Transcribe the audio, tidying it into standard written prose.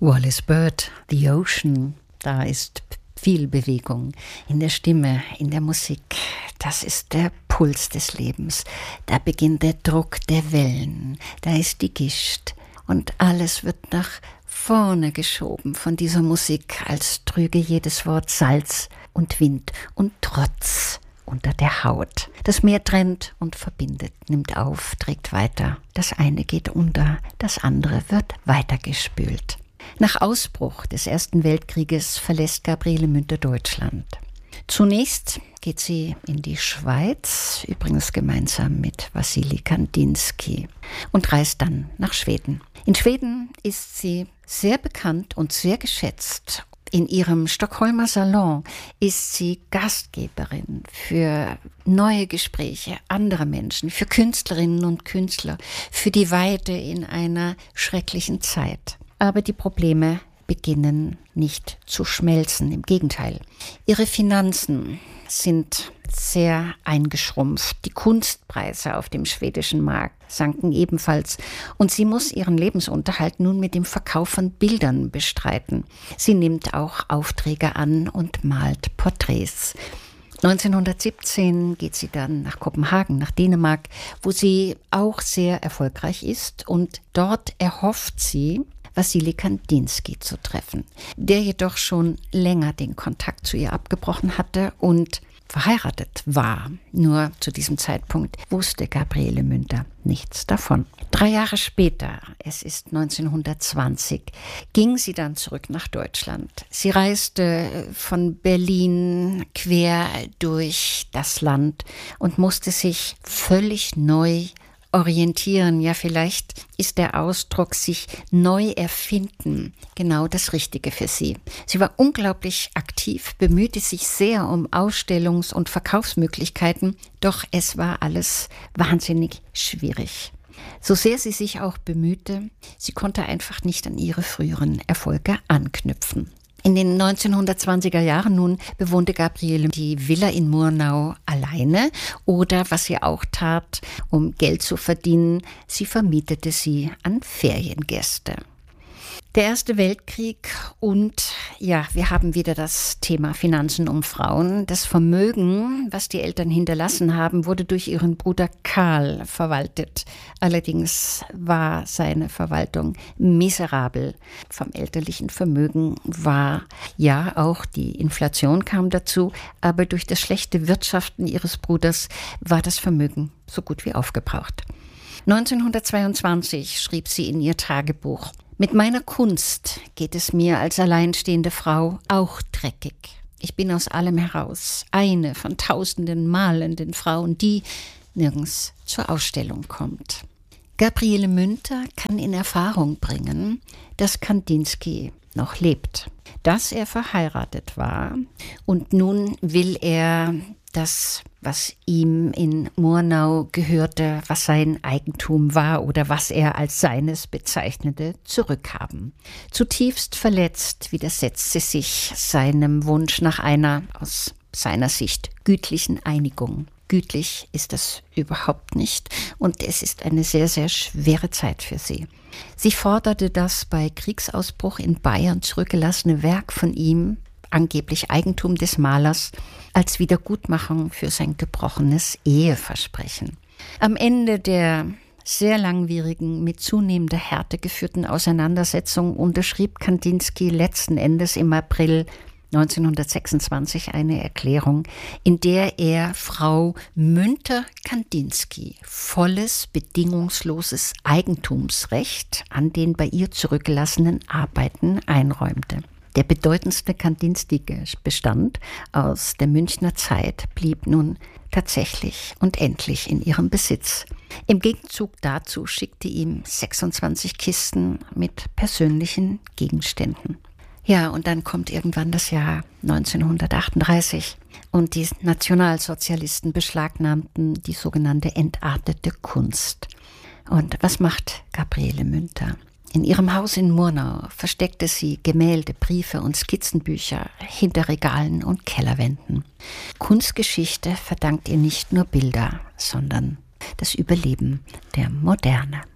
Wallis Bird, The Ocean, da ist viel Bewegung in der Stimme, in der Musik. Das ist der Puls des Lebens. Da beginnt der Druck der Wellen, da ist die Gischt und alles wird nach vorne geschoben von dieser Musik, als trüge jedes Wort Salz und Wind und Trotz unter der Haut. Das Meer trennt und verbindet, nimmt auf, trägt weiter. Das eine geht unter, das andere wird weitergespült. Nach Ausbruch des Ersten Weltkrieges verlässt Gabriele Münter Deutschland. Zunächst geht sie in die Schweiz, übrigens gemeinsam mit Wassily Kandinsky, und reist dann nach Schweden. In Schweden ist sie sehr bekannt und sehr geschätzt. In ihrem Stockholmer Salon ist sie Gastgeberin für neue Gespräche anderer Menschen, für Künstlerinnen und Künstler, für die Weite in einer schrecklichen Zeit. Aber die Probleme beginnen nicht zu schmelzen, im Gegenteil. Ihre Finanzen sind sehr eingeschrumpft. Die Kunstpreise auf dem schwedischen Markt sanken ebenfalls und sie muss ihren Lebensunterhalt nun mit dem Verkauf von Bildern bestreiten. Sie nimmt auch Aufträge an und malt Porträts. 1917 geht sie dann nach Kopenhagen, nach Dänemark, wo sie auch sehr erfolgreich ist, und dort erhofft sie, Wassily Kandinsky zu treffen, der jedoch schon länger den Kontakt zu ihr abgebrochen hatte und verheiratet war. Nur zu diesem Zeitpunkt wusste Gabriele Münter nichts davon. 3 Jahre später, es ist 1920, ging sie dann zurück nach Deutschland. Sie reiste von Berlin quer durch das Land und musste sich völlig neu orientieren. Ja, vielleicht ist der Ausdruck sich neu erfinden genau das Richtige für sie. Sie war unglaublich aktiv, bemühte sich sehr um Ausstellungs- und Verkaufsmöglichkeiten, doch es war alles wahnsinnig schwierig. So sehr sie sich auch bemühte, sie konnte einfach nicht an ihre früheren Erfolge anknüpfen. In den 1920er Jahren nun bewohnte Gabriele die Villa in Murnau alleine, oder was sie auch tat, um Geld zu verdienen, sie vermietete sie an Feriengäste. Der Erste Weltkrieg und ja, wir haben wieder das Thema Finanzen um Frauen. Das Vermögen, was die Eltern hinterlassen haben, wurde durch ihren Bruder Karl verwaltet. Allerdings war seine Verwaltung miserabel. Vom elterlichen Vermögen war ja auch die Inflation kam dazu, aber durch das schlechte Wirtschaften ihres Bruders war das Vermögen so gut wie aufgebraucht. 1922 schrieb sie in ihr Tagebuch: Mit meiner Kunst geht es mir als alleinstehende Frau auch dreckig. Ich bin aus allem heraus, eine von tausenden malenden Frauen, die nirgends zur Ausstellung kommt. Gabriele Münter kann in Erfahrung bringen, dass Kandinsky noch lebt, dass er verheiratet war, und nun will er das, was ihm in Murnau gehörte, was sein Eigentum war oder was er als seines bezeichnete, zurückhaben. Zutiefst verletzt widersetzt sie sich seinem Wunsch nach einer, aus seiner Sicht, gütlichen Einigung. Gütlich ist das überhaupt nicht, und es ist eine sehr, sehr schwere Zeit für sie. Sie forderte das bei Kriegsausbruch in Bayern zurückgelassene Werk von ihm, angeblich Eigentum des Malers, als Wiedergutmachung für sein gebrochenes Eheversprechen. Am Ende der sehr langwierigen, mit zunehmender Härte geführten Auseinandersetzung unterschrieb Kandinsky letzten Endes im April 1926 eine Erklärung, in der er Frau Münter-Kandinsky volles, bedingungsloses Eigentumsrecht an den bei ihr zurückgelassenen Arbeiten einräumte. Der bedeutendste Kandinsky-Bestand aus der Münchner Zeit blieb nun tatsächlich und endlich in ihrem Besitz. Im Gegenzug dazu schickte ihm 26 Kisten mit persönlichen Gegenständen. Ja, und dann kommt irgendwann das Jahr 1938 und die Nationalsozialisten beschlagnahmten die sogenannte entartete Kunst. Und was macht Gabriele Münter? In ihrem Haus in Murnau versteckte sie Gemälde, Briefe und Skizzenbücher hinter Regalen und Kellerwänden. Kunstgeschichte verdankt ihr nicht nur Bilder, sondern das Überleben der Moderne.